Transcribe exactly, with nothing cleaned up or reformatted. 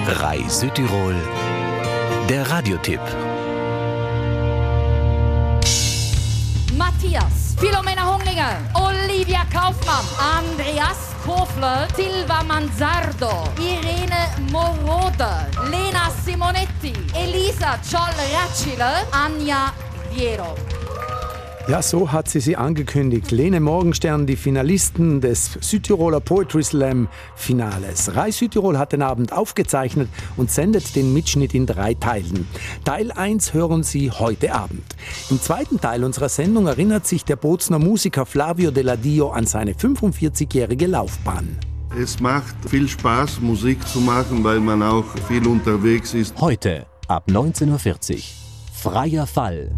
Rai Südtirol, der Radiotipp. Matthias, Philomena Hunglinge, Olivia Kaufmann, Andreas Kofler, Silva Manzardo, Irene Morode, Lena Simonetti, Elisa Czoll-Ratschile, Anja Viero. Ja, so hat sie sie angekündigt. Lene Morgenstern, die Finalisten des Südtiroler Poetry Slam Finales. Rai Südtirol hat den Abend aufgezeichnet und sendet den Mitschnitt in drei Teilen. Teil eins hören Sie heute Abend. Im zweiten Teil unserer Sendung erinnert sich der Bozner Musiker Flavio Deladio an seine fünfundvierzigjährige Laufbahn. Es macht viel Spaß, Musik zu machen, weil man auch viel unterwegs ist. Heute ab neunzehn Uhr vierzig. Freier Fall.